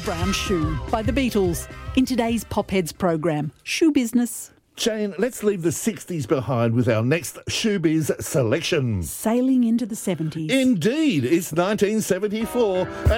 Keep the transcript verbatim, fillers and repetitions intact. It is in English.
Brown Shoe by the Beatles in today's Popheads program, Shoe Business. Jane, let's leave the sixties behind with our next Shoebiz selection. Sailing into the seventies. Indeed, it's nineteen seventy-four.